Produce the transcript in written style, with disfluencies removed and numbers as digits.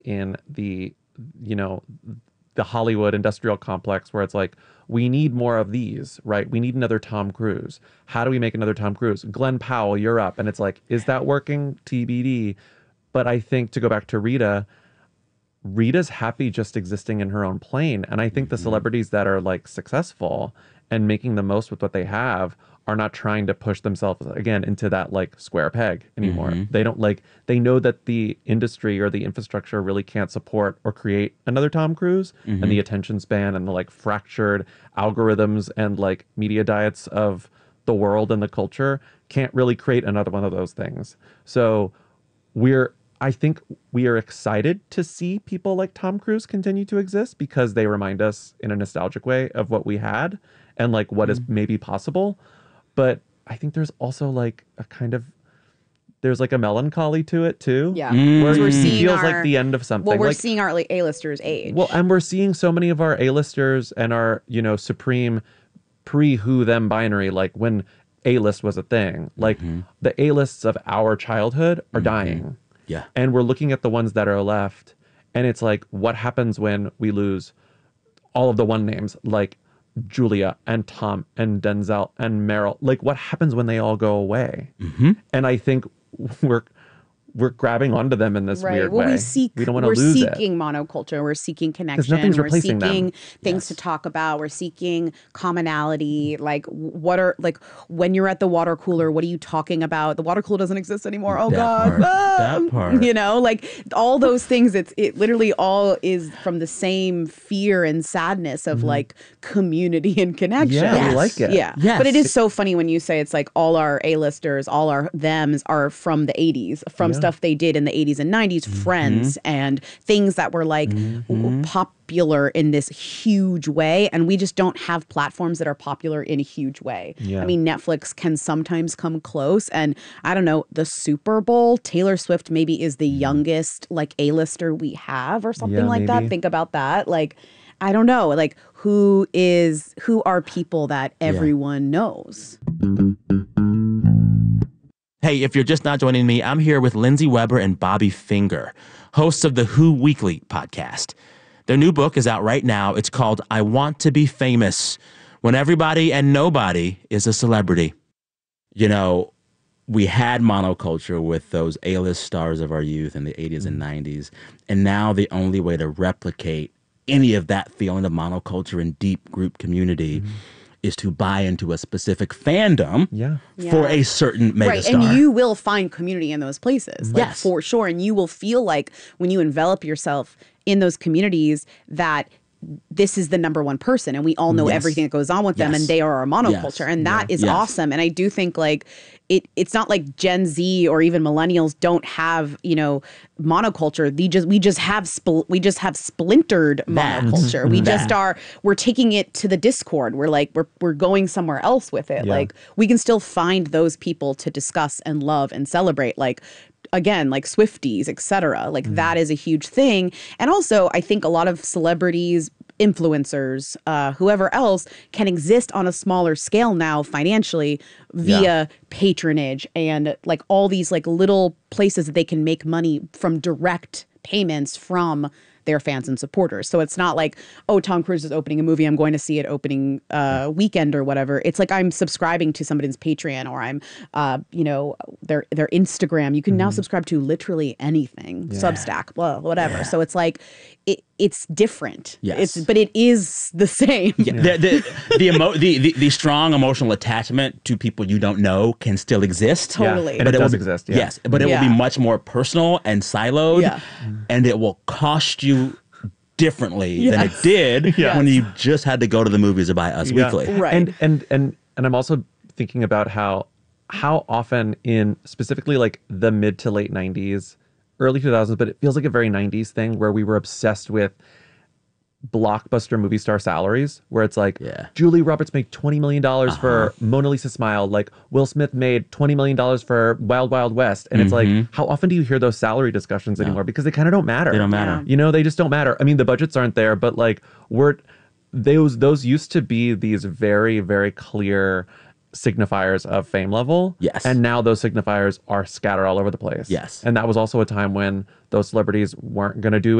in the, you know, the Hollywood industrial complex where it's like, we need more of these, right? We need another Tom Cruise. How do we make another Tom Cruise? Glenn Powell, you're up. And it's like, is that working? TBD. But I think to go back to Rita, Rita's happy just existing in her own plane. And I think the celebrities that are like successful and making the most with what they have are not trying to push themselves again into that like square peg anymore. They don't like, they know that the industry or the infrastructure really can't support or create another Tom Cruise, and the attention span and the like fractured algorithms and like media diets of the world and the culture can't really create another one of those things. So I think we are excited to see people like Tom Cruise continue to exist because they remind us in a nostalgic way of what we had and like what is maybe possible. But I think there's also like a kind of, there's like a melancholy to it too. Yeah. Where We're it seeing feels like the end of something. Well, we're like, seeing our like A-listers age. well, and we're seeing so many of our A-listers and our, you know, supreme pre-who them binary, like when A-list was a thing, like the A-lists of our childhood are dying. Yeah. And we're looking at the ones that are left. And it's like, what happens when we lose all of the one names like Julia and Tom and Denzel and Meryl? Like, what happens when they all go away? And I think we're grabbing onto them in this weird way. We don't want to lose it. We're seeking monoculture. We're seeking connection. nothing's We're replacing seeking them. things to talk about. We're seeking commonality. Like, what are, like, when you're at the water cooler, what are you talking about? The water cooler doesn't exist anymore. Oh, God. That part. You know, like, all those things, it literally all is from the same fear and sadness of, like, community and connection. Yeah, we like it. Yeah. Yes. But it is so funny when you say it's like all our A-listers, all our thems are from the 80s, from stuff they did in the 80s and 90s, Friends and things that were like popular in this huge way. And we just don't have platforms that are popular in a huge way. Yeah. I mean, Netflix can sometimes come close. And I don't know, the Super Bowl, Taylor Swift maybe is the youngest like A-lister we have or something like that. maybe. Think about that. Like, I don't know, like who are people that everyone knows? Hey, if you're just not joining me, I'm here with Lindsay Weber and Bobby Finger, hosts of the Who Weekly podcast. Their new book is out right now. It's called I Want to Be Famous, When Everybody and Nobody is a Celebrity. You know, we had monoculture with those A-list stars of our youth in the 80s and 90s. And now the only way to replicate any of that feeling of monoculture and deep group community is to buy into a specific fandom for a certain megastar. Right, and you will find community in those places, like, Yes. for sure. And you will feel like when you envelop yourself in those communities that this is the number one person and we all know everything that goes on with them and they are our monoculture. And that is awesome. And I do think like it's not like Gen Z or even millennials don't have, you know, monoculture. We just have splintered monoculture. We're taking it to the Discord. We're like we're going somewhere else with it. Like we can still find those people to discuss and love and celebrate, like again, like Swifties, etc. Like that is a huge thing. And also I think a lot of celebrities, influencers, whoever else can exist on a smaller scale now financially via patronage and like all these like little places that they can make money from direct payments from their fans and supporters. So it's not like, oh, Tom Cruise is opening a movie, I'm going to see it opening weekend or whatever. It's like I'm subscribing to somebody's Patreon or I'm, you know, their Instagram. You can now subscribe to literally anything, Substack, blah, whatever. So it's like, it's different. Yes. But it is the same. The strong emotional attachment to people you don't know can still exist. Totally. And it does exist. Yeah. Yes, but it will be much more personal and siloed, and it will cost you differently than it did when you just had to go to the movies or buy Us Weekly. Right. And I'm also thinking about how often in specifically like the mid to late 90s, early 2000s, but it feels like a very 90s thing where we were obsessed with blockbuster movie star salaries, where it's like Julie Roberts made $20 million for Mona Lisa Smile, like Will Smith made $20 million for Wild Wild West. And it's like, how often do you hear those salary discussions anymore? Because they kind of don't matter. They don't matter. You know, they just don't matter. I mean, the budgets aren't there, but like those used to be these very, very clear signifiers of fame level. Yes. And now those signifiers are scattered all over the place. Yes. And that was also a time when those celebrities weren't going to do